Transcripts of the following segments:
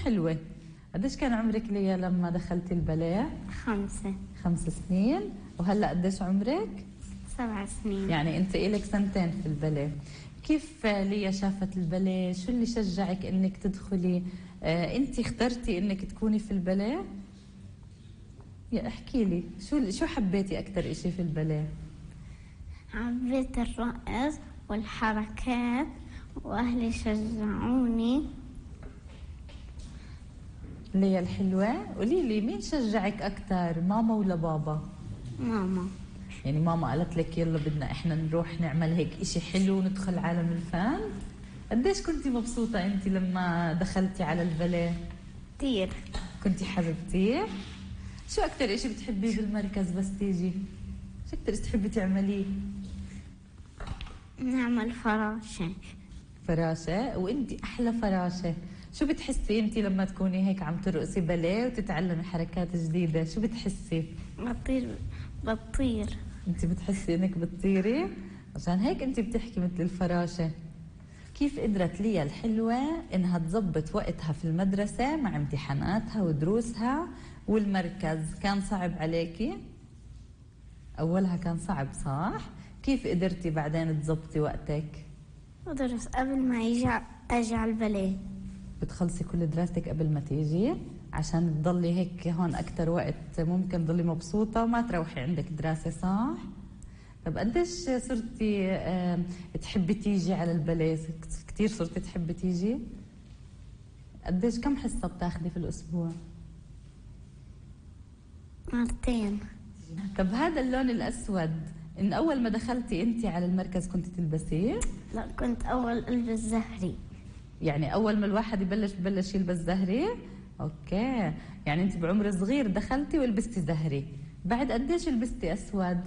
حلوة. قديش كان عمرك ليا لما دخلتي الباليه؟ 5. 5 سنين. وهلا قديش عمرك؟ 7 سنين. يعني انت إلك 2 في الباليه. كيف ليا شافت الباليه؟ شو اللي شجعك انك تدخلي؟ انت اخترتي انك تكوني في الباليه؟ يا احكي لي شو حبيتي اكثر اشي في الباليه؟ حبيت الرقص والحركات واهلي شجعوني. ليا الحلوة، قولي لي مين شجعك اكثر، ماما ولا بابا؟ ماما. يعني ماما قالت لك يلا بدنا احنا نروح نعمل هيك اشي حلو وندخل عالم الفن. قديش كنتي مبسوطة انت لما دخلتي على الباليه؟ كتير. كنتي حبيبتيه؟ شو اكثر اشي بتحبيه بالمركز بس تيجي؟ شو اكثر اشي تحبي تعمليه؟ نعمل فراشة. فراشة؟ وانت احلى فراشة. شو بتحسي انت لما تكوني هيك عم ترقصي باليه وتتعلمي حركات جديدة؟ شو بتحسي؟ بطير. انت بتحسي انك بتطيري؟ عشان هيك انت بتحكي مثل الفراشة. كيف قدرت ليا الحلوة انها تزبط وقتها في المدرسة مع امتحاناتها ودروسها والمركز؟ كان صعب عليكي؟ اولها كان صعب صح؟ كيف قدرتي بعدين تزبطي وقتك؟ بدرس قبل ما اجي على الباليه. بتخلصي كل دراستك قبل ما تيجي عشان تضلي هيك هون اكثر وقت ممكن تضلي مبسوطة وما تروحي عندك دراسة صح؟ طب قديش صرتي تحبي تيجي على الباليه؟ كثير صرتي تحبي تيجي؟ قديش كم حصة بتاخدي في الأسبوع؟ 2. طب هذا اللون الأسود إن أول ما دخلتي أنت على المركز كنت تلبسيه؟ لا، كنت أول ألبس زهري. يعني أول ما الواحد ببلش يلبس زهري؟ أوكي، يعني أنت بعمر صغير دخلتي ولبستي زهري. بعد قديش لبستي أسود؟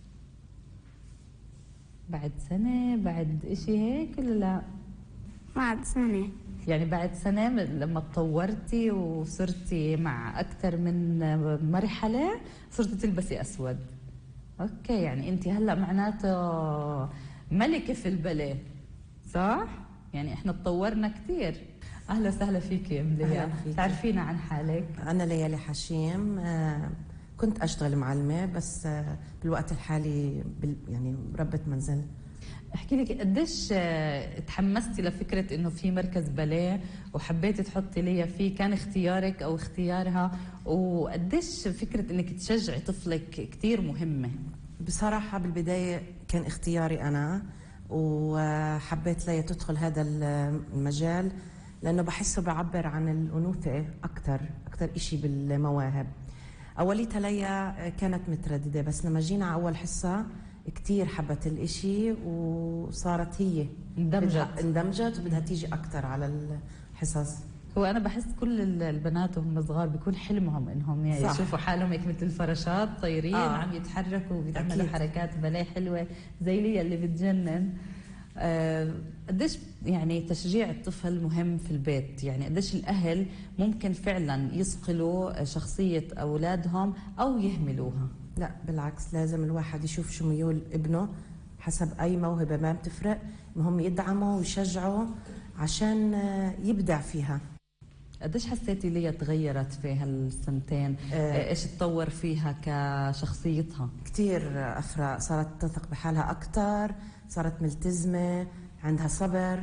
بعد سنة؟ بعد إشي هيك ولا لا؟ بعد سنة. يعني بعد سنة لما تطورتي وصرتي مع أكثر من مرحلة صرتي تلبسي أسود. أوكي، يعني أنت هلأ معناته ملكة في الباليه صح؟ يعني إحنا تطورنا كثير. أهلا وسهلا فيك يا ليا، تعرفينا عن حالك؟ أنا ليالي حشيم. كنت أشتغل معلمة بس بالوقت الحالي يعني ربة منزل. احكي لي قديش تحمستي لفكرة انه في مركز باليه وحبيتي تحطي ليا فيه؟ كان اختيارك او اختيارها؟ وقديش فكرة انك تشجعي طفلك كتير مهمة؟ بصراحة بالبداية كان اختياري أنا، وحبيت ليا تدخل هذا المجال لأنه بحسه بعبر عن الأنوثة أكتر إشي بالمواهب. أوليتها ليا كانت مترددة، بس لما جينا على أول حصة كتير حبت الاشي وصارت هي اندمجت وبدها تيجي اكثر على الحصص. هو انا بحس كل البنات وهم صغار بيكون حلمهم انهم يعني يشوفوا حالهم هيك مثل الفراشات طايرين عم يتحركوا وبيعملوا حركات باليه حلوه زي ليا اللي بتجنن. قديش يعني تشجيع الطفل مهم في البيت؟ يعني قديش الأهل ممكن فعلا يصقلوا شخصية أولادهم أو يهملوها؟ لا بالعكس، لازم الواحد يشوف شو ميول ابنه حسب أي موهبة ما بتفرق، المهم يدعمه ويشجعه عشان يبدع فيها. قديش حسيتي ليا تغيرت في هالسنتين؟ ايش تطور فيها كشخصيتها؟ كتير أفرق، صارت تثق بحالها أكتر، صارت ملتزمة، عندها صبر،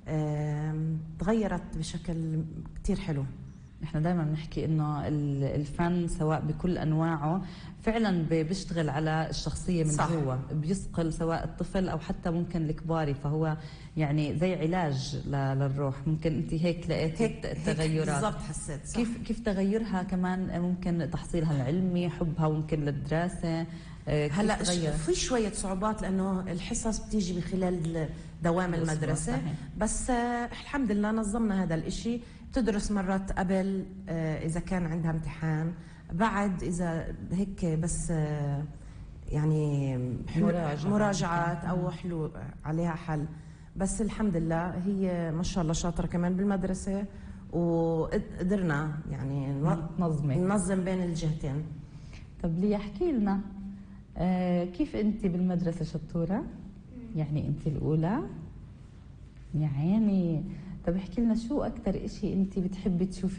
تغيرت بشكل كتير حلو. نحن دائما بنحكي انه الفن سواء بكل انواعه فعلا بيشتغل على الشخصيه من جوا، بيصقل سواء الطفل او حتى ممكن الكبار، فهو يعني زي علاج للروح. ممكن انت هيك لقيتي التغيرات؟ بالضبط، حسيت صح. كيف تغيرها كمان؟ ممكن تحصيلها العلمي، حبها ممكن للدراسه. هلا في شويه صعوبات لانه الحصص بتيجي بخلال دوام المدرسه صحيح. بس الحمد لله نظمنا هذا الاشي. بتدرس مرات قبل اذا كان عندها امتحان، بعد اذا هيك بس يعني مراجعات او حلول عليها حل. بس الحمد لله هي ما شاء الله شاطره كمان بالمدرسه، وقدرنا يعني ننظم بين الجهتين. طب لي احكي لنا كيف انت بالمدرسه شطوره؟ يعني انت الاولى يا عيني. طب احكي لنا شو اكثر اشي انت بتحبي تشوفي